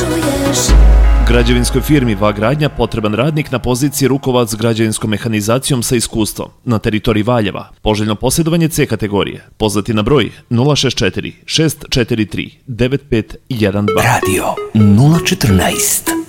Građevinskoj firmi VA Gradnja potreban radnik na poziciji rukovac građevinskom mehanizacijom sa iskustvom na teritoriji Valjeva. Poželjno posjedovanje C kategorije. Pozvati na broj 064 643 9512. Radio 014.